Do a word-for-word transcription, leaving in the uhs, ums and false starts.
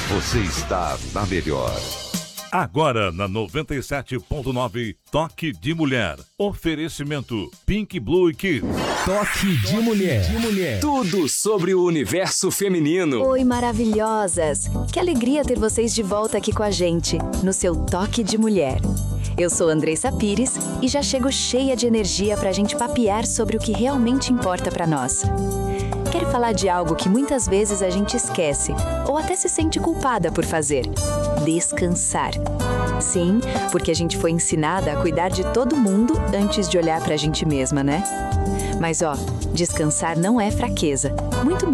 Você está na melhor. Agora na noventa e sete ponto nove, Toque de Mulher. Oferecimento Pink Blue Kids. Toque de Mulher. de mulher. Tudo sobre o universo feminino. Oi, maravilhosas! Que alegria ter vocês de volta aqui com a gente, no seu Toque de Mulher. Eu sou Andressa Pires e já chego cheia de energia pra gente papear sobre o que realmente importa pra nós. Quero falar de algo que muitas vezes a gente esquece ou até se sente culpada por fazer: descansar. Sim, porque a gente foi ensinada a cuidar de todo mundo antes de olhar pra gente mesma, né? Mas ó, descansar não é fraqueza, muito